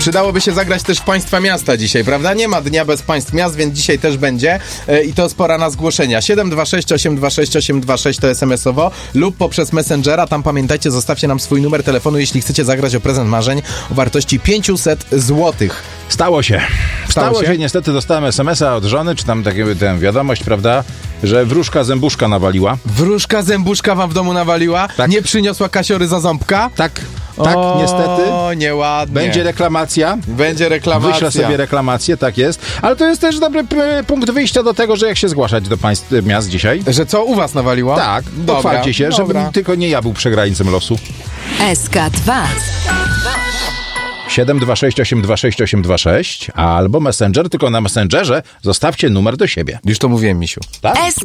Przydałoby się zagrać też w państwa miasta dzisiaj, prawda? Nie ma dnia bez państw miast, więc dzisiaj też będzie i to pora na zgłoszenia. 726 826 826 to SMS-owo lub poprzez Messengera. Tam pamiętajcie, zostawcie nam swój numer telefonu, jeśli chcecie zagrać o prezent marzeń o wartości 500 złotych. Stało się, niestety dostałem SMS-a od żony, czy tam tę wiadomość, prawda, że wróżka zębuszka nawaliła. Wróżka zębuszka wam w domu nawaliła? Tak. Nie przyniosła kasiory za ząbka? Tak, niestety. O, nieładnie. Będzie reklamacja. Wyślę sobie reklamację, tak jest. Ale to jest też dobry punkt wyjścia do tego, że jak się zgłaszać do państw miast dzisiaj. Że co, u was nawaliło? Tak, pochwalcie się, żebym tylko nie ja był przegrańcem losu. SK2 726 826 826 albo Messenger, tylko na Messengerze zostawcie numer do siebie. Już to mówiłem, misiu. Tak?